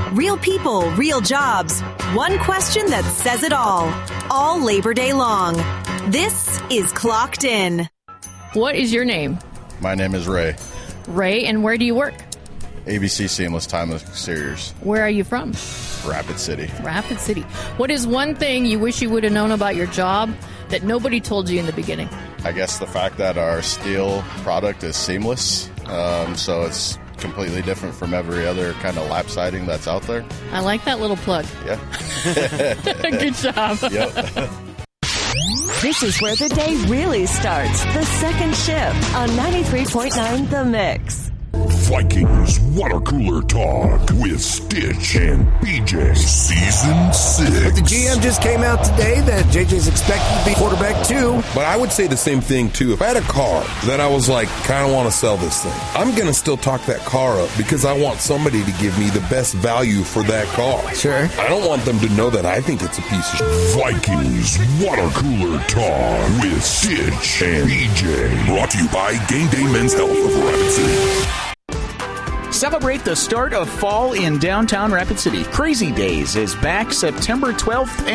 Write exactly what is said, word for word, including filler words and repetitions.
Real people, real jobs. One question that says it all. All Labor Day long. This is Clocked In. What is your name? My name is Ray. Ray, and where do you work? A B C Seamless Timeless Exteriors. Where are you from? Rapid City. Rapid City. What is one thing you wish you would have known about your job that nobody told you in the beginning? I guess the fact that our steel product is seamless, um, so it's completely different from every other kind of lap siding that's out there. I like that little plug. Yeah. Good job. Yep. This is where the day really starts. The second shift on ninety-three point nine The Mix. Vikings Water Cooler Talk with Stitch and B J. Season six. But the G M just came out today that J J's expected to be quarterback too. But I would say the same thing too. If I had a car that I was like, kind of want to sell this thing, I'm going to still talk that car up because I want somebody to give me the best value for that car. Sure. I don't want them to know that I think it's a piece of shit. Vikings Water Cooler Talk with Stitch and B J. Brought to you by Game Day Men's Health of Rapid City. Celebrate the start of fall in downtown Rapid City. Crazy Days is back September twelfth